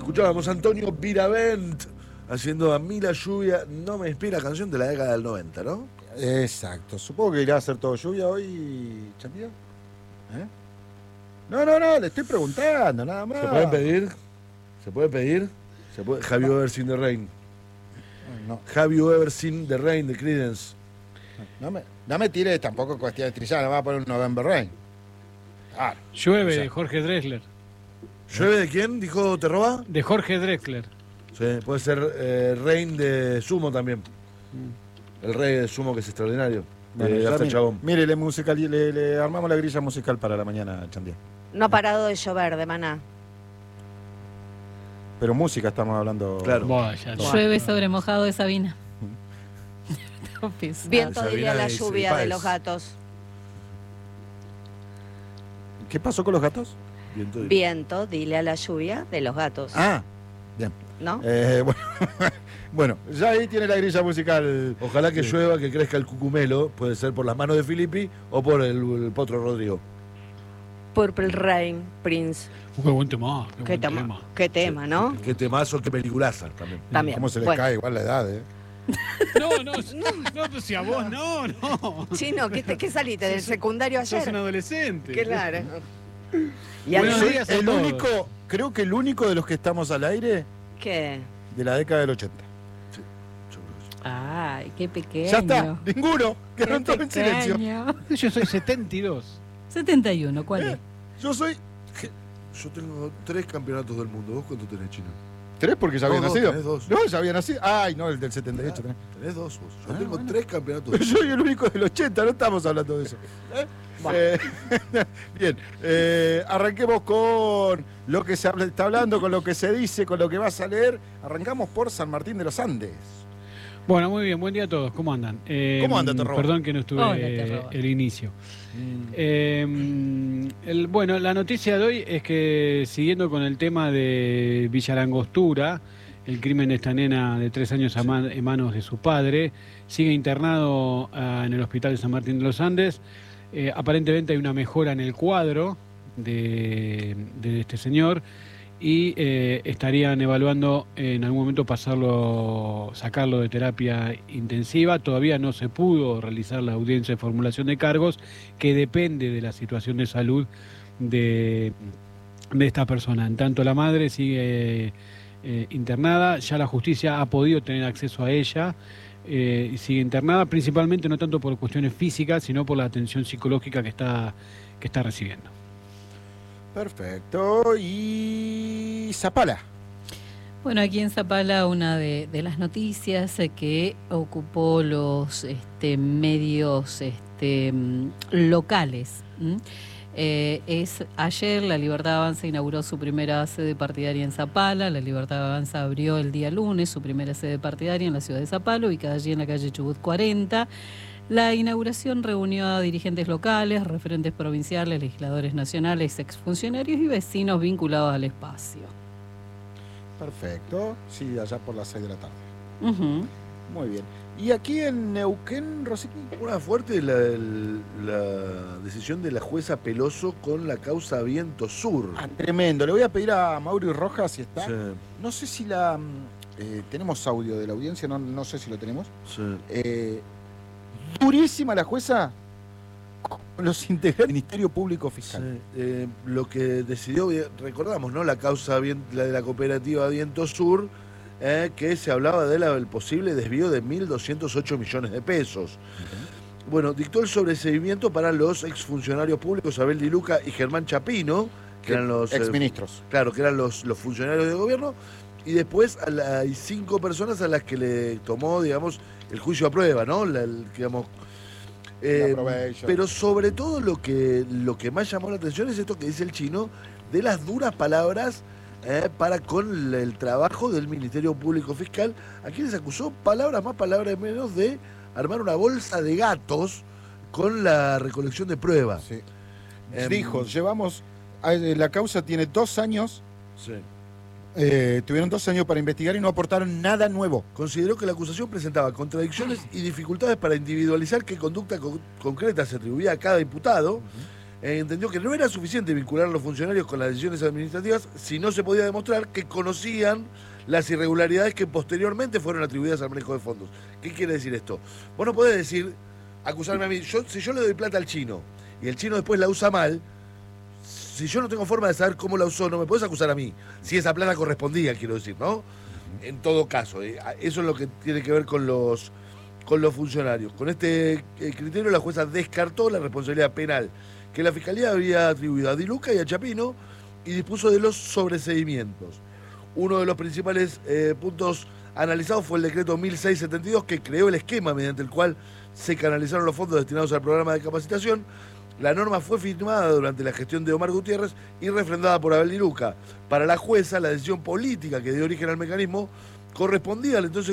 Escuchábamos a Antonio Viravent haciendo A mí la lluvia no me inspira, canción de la década del 90, ¿no? Exacto. Supongo que irá a hacer todo lluvia hoy, Chandía. No, le estoy preguntando, nada más. ¿Se puede pedir? ¿Se puede pedir? ¿Se puede? Have you ever seen the rain? No. Have you ever seen the rain de Creedence? No me tires tampoco cuestión de trizar, va a poner un November Rain. Claro. Llueve de Jorge Drexler. ¿Llueve de quién? ¿Dijo Te Roba? De Jorge Drexler. Sí, puede ser Rain de Sumo también. El rey de Sumo, que es extraordinario. Bueno, Chabón. Mire, le armamos la grilla musical para la mañana, Chandía. No ha parado de llover, de Maná. Pero música estamos hablando. Claro. Llueve sobre mojado de Sabina. Viento diría la de lluvia Páez. de los gatos. ¿Qué pasó con los gatos? Viento, dile a la lluvia de los gatos. Ah, bien. ¿No? Bueno, ya ahí tiene la grilla musical. Ojalá que llueva, que crezca el cucumelo. Puede ser por las manos de Filippi o por el Potro Rodrigo. Purple Rain, Prince. Qué buen tema. Qué tema, ¿no? Qué temazo, qué peliculaza también. También. ¿Cómo se les cae igual la edad, No, pues si a vos no. Chino, ¿qué saliste del secundario ayer? Sos un adolescente. Claro. Y Buenos además- días a el todos. único, creo que el único de los que estamos al aire ¿Qué? de la década del 80. Ay, qué pequeño. Ya está, ninguno. Qué Quedaron todos en silencio. pequeño. Yo soy 72. 71, ¿cuál es? Yo soy Yo tengo 3 campeonatos del mundo. ¿Vos cuánto tenés, Chino? 3 porque ya No, había dos, nacido. tenés dos. No, ya había nacido. Ay, no, el del 78. tenés. Tenés 2 vos. Yo Ah, tengo bueno. 3 campeonatos. Pero yo soy el único del 80, no estamos hablando de eso. Bien, arranquemos con lo que se está hablando, con lo que se dice, con lo que vas a leer. Arrancamos por San Martín de los Andes. Bueno, muy bien, buen día a todos. ¿Cómo andan? ¿Cómo anda, Terroba? Perdón que no estuve Hola, Terroba. el inicio. Bueno, la noticia de hoy es que, siguiendo con el tema de Villa Langostura, el crimen de esta nena de 3 años en manos de su padre, sigue internado en el hospital de San Martín de los Andes. Aparentemente hay una mejora en el cuadro de este señor y estarían evaluando en algún momento sacarlo de terapia intensiva. Todavía no se pudo realizar la audiencia de formulación de cargos, que depende de la situación de salud de esta persona. En tanto, la madre sigue internada, ya la justicia ha podido tener acceso a ella. Y sigue internada, principalmente no tanto por cuestiones físicas, sino por la atención psicológica que está recibiendo. Perfecto. Y Zapala. Bueno, aquí en Zapala una de las noticias que ocupó los medios locales. Es ayer La Libertad Avanza inauguró su primera sede partidaria en Zapala. La Libertad Avanza abrió el día lunes su primera sede partidaria en la ciudad de Zapala, ubicada allí en la calle Chubut 40. La inauguración reunió a dirigentes locales, referentes provinciales, legisladores nacionales, exfuncionarios y vecinos vinculados al espacio. Perfecto. Sí, allá por las 6 de la tarde. Uh-huh. Muy bien. ¿Y aquí en Neuquén, Rosiki? Una fuerte la decisión de la jueza Peloso con la causa Viento Sur. Tremendo. Le voy a pedir a Mauri Rojas si está. Sí, No sé si tenemos audio de la audiencia, no sé si lo tenemos. sí. Durísima la jueza con los integrantes del Ministerio Público Fiscal. Sí, lo que decidió, recordamos, ¿no? La causa la de la cooperativa Viento Sur, que se hablaba del posible desvío de 1.208 millones de pesos. Bueno, dictó el sobreseimiento para los exfuncionarios públicos Abel Di Luca y Germán Chapino, que eran los exministros. Claro, que eran los funcionarios de gobierno, y después hay 5 personas a las que le tomó, digamos, el juicio a prueba, ¿no? Digamos, pero sobre todo lo que más llamó la atención es esto que dice el Chino, de las duras palabras para con el trabajo del Ministerio Público Fiscal, a quienes acusó, palabras más, palabras menos, de armar una bolsa de gatos con la recolección de pruebas. Sí. Dijo, la causa tiene 2 años. Sí. Tuvieron 2 años para investigar y no aportaron nada nuevo. Consideró que la acusación presentaba contradicciones y dificultades para individualizar qué conducta concreta se atribuía a cada imputado. entendió que no era suficiente vincular a los funcionarios con las decisiones administrativas si no se podía demostrar que conocían las irregularidades que posteriormente fueron atribuidas al manejo de fondos. ¿Qué quiere decir esto? Vos no podés decir, acusarme a mí, si yo le doy plata al chino y el chino después la usa mal, si yo no tengo forma de saber cómo la usó, no me podés acusar a mí. Si esa plata correspondía, quiero decir, ¿no? En todo caso, eso es lo que tiene que ver con los funcionarios. Con este criterio la jueza descartó la responsabilidad penal que la Fiscalía había atribuido a Di Luca y a Chapino y dispuso de los sobreseimientos. Uno de los principales puntos analizados fue el decreto 1672 que creó el esquema mediante el cual se canalizaron los fondos destinados al programa de capacitación. La norma fue firmada durante la gestión de Omar Gutiérrez y refrendada por Abel Di Luca. Para la jueza, la decisión política que dio origen al mecanismo correspondía al entonces